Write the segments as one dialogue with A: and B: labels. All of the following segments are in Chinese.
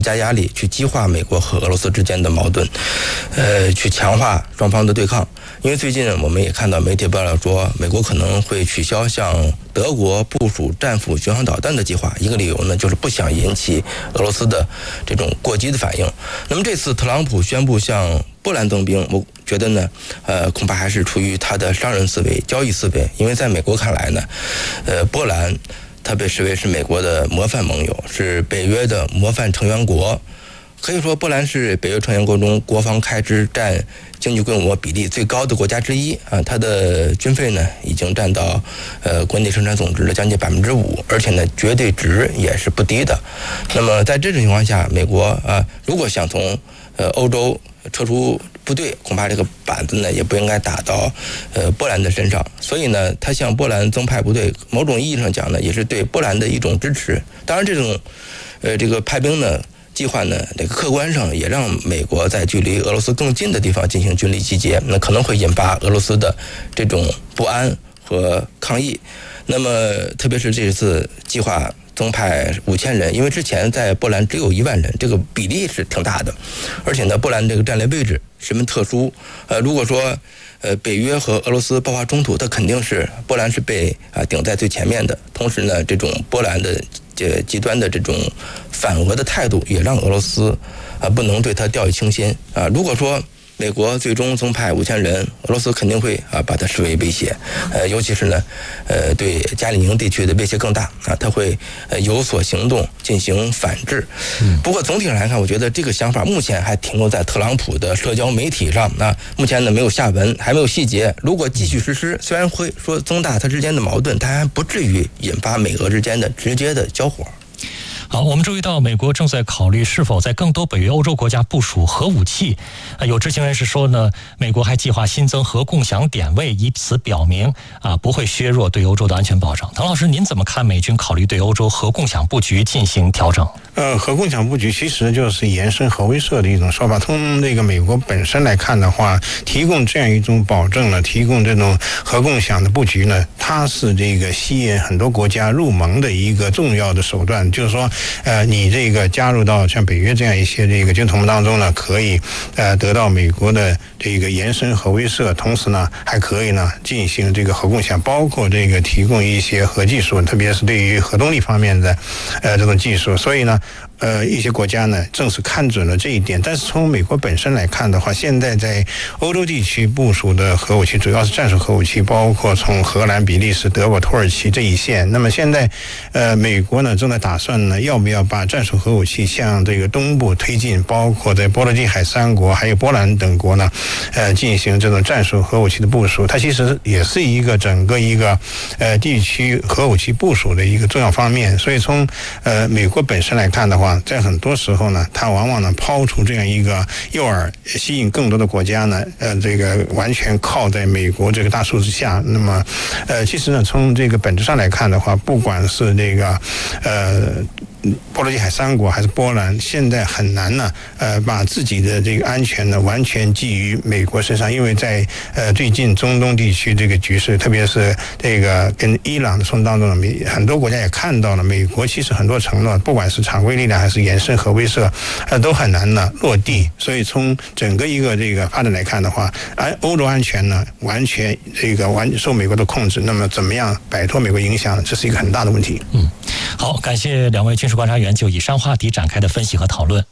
A: 加压力，去激化美国和俄罗斯之间的矛盾，去强化双方的对抗。因为最近我们也看到媒体报道说，美国可能会取消向德国部署战斧巡航导弹的计划，一个理由呢就是不想引起俄罗斯的这种过激的反应。那么这次特朗普宣布向波兰增兵，我觉得呢，恐怕还是出于他的商人思维、交易思维。因为在美国看来呢，波兰它被视为是美国的模范盟友，是北约的模范成员国。可以说，波兰是北约成员国中国防开支占经济规模比例最高的国家之一啊。它的军费呢，已经占到国内生产总值的将近5%，而且呢，绝对值也是不低的。那么在这种情况下，美国如果想从欧洲撤出部队，恐怕这个板子呢也不应该打到波兰的身上。所以呢，他向波兰增派部队，某种意义上讲呢，也是对波兰的一种支持。当然，这种这个派兵呢计划呢，这个客观上也让美国在距离俄罗斯更近的地方进行军力集结，那可能会引发俄罗斯的这种不安和抗议。那么，特别是这次计划增派5000人，因为之前在波兰只有1万人，这个比例是挺大的，而且呢，波兰这个战略位置十分特殊。如果说北约和俄罗斯爆发冲突，它肯定是波兰是被顶在最前面的。同时呢，这种波兰的极端的这种反俄的态度，也让俄罗斯不能对它掉以轻心啊。如果说美国最终增派5000人，俄罗斯肯定会把它视为威胁，尤其是呢，对加里宁地区的威胁更大啊，它会有所行动进行反制。不过总体上来看，我觉得这个想法目前还停留在特朗普的社交媒体上啊，目前呢没有下文，还没有细节。如果继续实施，虽然会说增大它之间的矛盾，但还不至于引发美俄之间的直接的交火。
B: 好，我们注意到美国正在考虑是否在更多北约欧洲国家部署核武器。有知情人士说呢，美国还计划新增核共享点位，以此表明不会削弱对欧洲的安全保障。唐老师，您怎么看美军考虑对欧洲核共享布局进行调整？
C: 核共享布局其实就是延伸核威慑的一种说法。从那个美国本身来看的话，提供这样一种保证呢，提供这种核共享的布局呢，它是这个吸引很多国家入盟的一个重要的手段。就是说，你这个加入到像北约这样一些这个军同盟当中呢，可以得到美国的这个延伸核威慑，同时呢还可以呢进行这个核共享，包括这个提供一些核技术，特别是对于核动力方面的这种技术。所以呢，一些国家呢正是看准了这一点。但是从美国本身来看的话，现在在欧洲地区部署的核武器主要是战术核武器，包括从荷兰、比利时、德国、土耳其这一线。那么现在美国呢正在打算呢要不要把战术核武器向这个东部推进，包括在波罗的海3国还有波兰等国呢进行这种战术核武器的部署。它其实也是一个整个一个地区核武器部署的一个重要方面。所以从美国本身来看的话，在很多时候呢，它往往呢抛出这样一个诱饵，吸引更多的国家呢这个完全靠在美国这个大树之下。那么其实呢从这个本质上来看的话，不管是这个波罗的海3国还是波兰，现在很难呢把自己的这个安全呢完全寄于美国身上。因为在最近中东地区这个局势，特别是这个跟伊朗的冲突当中呢，很多国家也看到了美国其实很多承诺，不管是常规力量还是延伸核威慑都很难呢落地。所以从整个一个这个发展来看的话，欧洲安全呢完全这个受美国的控制，那么怎么样摆脱美国影响，这是一个很大的问题。
B: 好，感谢两位军事观察员就以上话题展开的分析和讨论。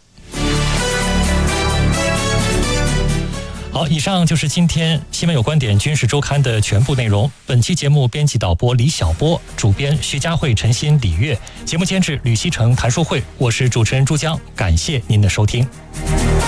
B: 好，以上就是今天新闻有观点军事周刊的全部内容。本期节目编辑导播李晓波，主编徐佳慧、陈鑫、李月，节目监制吕希成、谭淑慧，我是主持人朱江，感谢您的收听。